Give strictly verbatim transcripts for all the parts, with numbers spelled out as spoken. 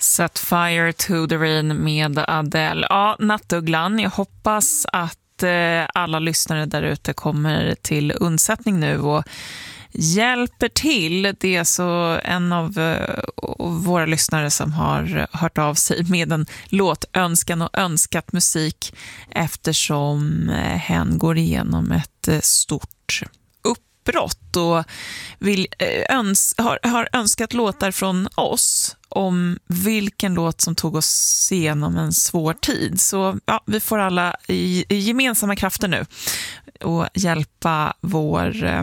Set Fire to the Rain med Adele. Ja, Nattugglan, jag hoppas att eh, alla lyssnare där ute kommer till undsättning nu och hjälper till. Det är så en av eh, våra lyssnare som har hört av sig med en låtönskan och önskat musik eftersom eh, hen går igenom ett eh, stort uppbrott och vill, eh, öns- har, har önskat låtar från oss om vilken låt som tog oss igenom en svår tid. Så ja, vi får alla i, i gemensamma krafter nu och hjälpa vår eh,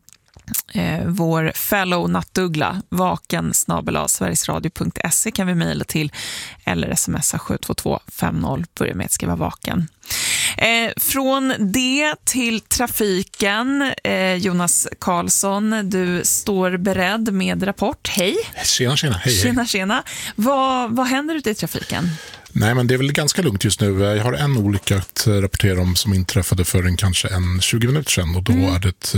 Eh, vår fellow nattuggla. Vaken snabel-a sverigesradio punkt se kan vi mejla till eller smsa sju två två fem noll. Börja med att skriva vaken. Eh, från det till trafiken. eh, Jonas Karlsson, du står beredd med rapport. Hej. Tjena, tjena. Hej, tjena, hej. tjena. Vad, vad händer ute i trafiken? Nej, men det är väl ganska lugnt just nu. Jag har en olycka att rapportera om som inträffade för en kanske en tjugo minuter sedan. Och då mm. är det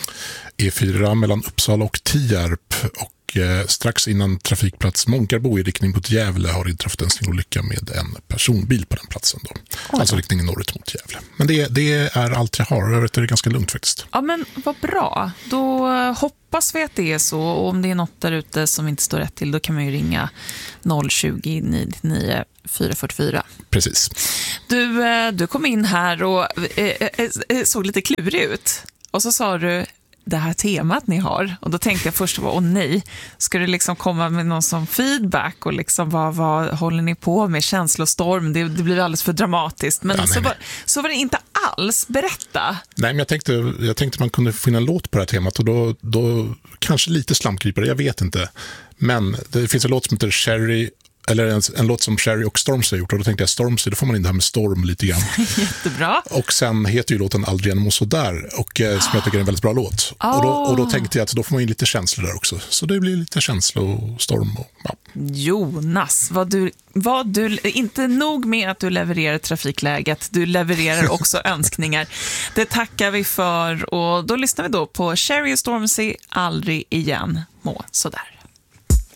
E fyra mellan Uppsala och Tierp. Och eh, strax innan trafikplats Månkarbo i riktning mot Gävle har inträffat en olycka med en personbil på den platsen. Då. Oh. Alltså riktningen norrut mot Gävle. Men det, det är allt jag har. Jag vet att det är ganska lugnt faktiskt. Ja, men vad bra. Då hoppas vi att det är så. Och om det är något där ute som inte står rätt till, då kan man ju ringa noll tjugo nittionio fyra fyrtiofyra. Precis. Du, du kom in här och eh, eh, såg lite klurig ut. Och så sa du det här temat ni har. Och då tänkte jag först, åh nej, ska du liksom komma med någon som feedback och liksom vad, vad håller ni på med? Känslostorm, det, det blir alldeles för dramatiskt. Men ja, så, nej, var, nej. så var det inte alls. Berätta. Nej, men jag tänkte, jag tänkte man kunde finna en låt på det här temat och då, då kanske lite slamkrypare, jag vet inte. Men det finns en låt som heter Cherry, eller en, en låt som Cherry och Stormzy har gjort, och då tänkte jag Stormzy, då får man in det här med storm lite grann. Jättebra. Och sen heter ju låten Aldrig må så där, och eh, som jag tycker är en väldigt bra låt. Oh. Och, då, och då tänkte jag att då får man in lite känslor där också. Så det blir lite känsla och storm. Och, ja. Jonas, vad du, vad du, inte nog med att du levererar trafikläget, du levererar också önskningar. Det tackar vi för, och då lyssnar vi då på Cherry och Stormzy, Aldrig igen må så där.